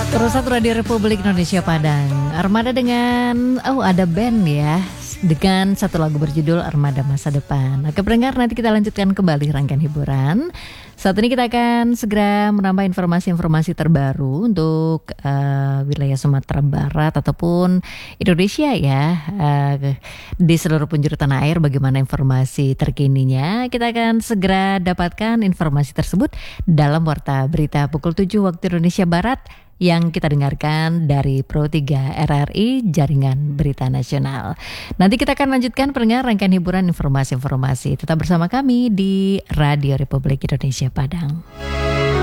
Terus satu Radio Republik Indonesia Padang. Armada dengan ada band ya, dengan satu lagu berjudul Armada Masa Depan. Oke pendengar, nanti kita lanjutkan kembali rangkaian hiburan. Saat ini kita akan segera menambah informasi-informasi terbaru untuk wilayah Sumatera Barat ataupun Indonesia ya, di seluruh penjuru tanah air. Bagaimana informasi terkininya, kita akan segera dapatkan informasi tersebut dalam Warta Berita pukul 7 waktu Indonesia Barat yang kita dengarkan dari Pro 3 RRI Jaringan Berita Nasional. Nanti kita akan lanjutkan pendengar rangkaian hiburan informasi-informasi. Tetap bersama kami di Radio Republik Indonesia Padang.